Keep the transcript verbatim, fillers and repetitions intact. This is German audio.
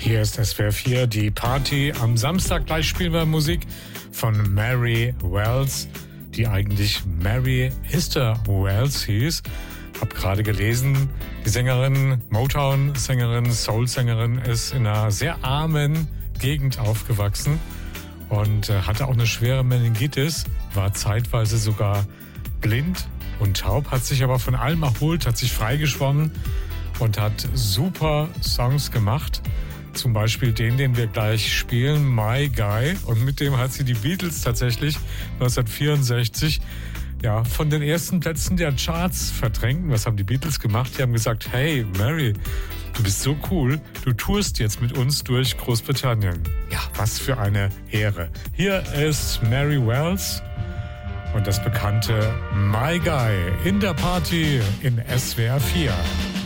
Hier ist S W R vier, die Party. Am Samstag gleich spielen wir Musik von Mary Wells, die eigentlich Mary Esther Wells hieß. Hab gerade gelesen, die Sängerin, Motown-Sängerin, Soul-Sängerin ist in einer sehr armen Gegend aufgewachsen und äh, hatte auch eine schwere Meningitis, war zeitweise sogar blind und taub, hat sich aber von allem erholt, hat sich freigeschwommen und hat super Songs gemacht. Zum Beispiel den, den wir gleich spielen, My Guy. Und mit dem hat sie die Beatles tatsächlich neunzehnhundertvierundsechzig ja, von den ersten Plätzen der Charts verdrängt. Was haben die Beatles gemacht? Die haben gesagt, hey Mary, du bist so cool, du tourst jetzt mit uns durch Großbritannien. Ja, was für eine Ehre. Hier ist Mary Wells und das bekannte My Guy in der Party in S W R vier.